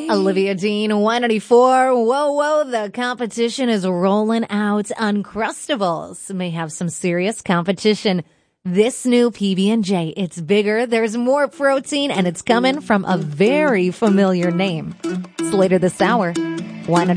Olivia Dean, 194. Whoa, whoa, the competition is rolling out. Uncrustables may have some serious competition. This new PB&J, it's bigger, there's more protein, and it's coming from a very familiar name. It's later this hour. 194.